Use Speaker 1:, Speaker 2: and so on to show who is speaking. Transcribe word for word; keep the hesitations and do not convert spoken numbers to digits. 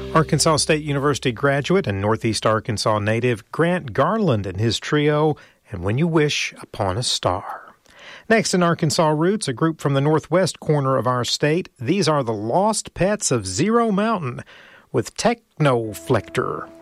Speaker 1: Arkansas State University graduate and Northeast Arkansas native Grant Garland and his trio, and When You Wish Upon a Star. Next in Arkansas Roots, a group from the northwest corner of our state. These are the Lost Pets of Zero Mountain with Technoflector.